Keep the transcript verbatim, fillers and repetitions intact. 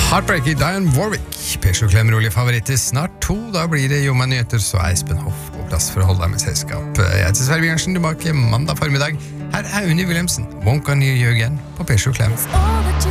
Heartbreaky, Diane Warwick. Pesjo klemmer rolig favoritter. Snart to, da blir det jo med nyheter, så er Espen Hoff på plass for å holde deg med selskap. Jeg heter Sverre Bjørnsen, tilbake mandag formiddag. Her er Unni Wilhelmsen. Won't Go Near You Again på Pesjo Klemmer.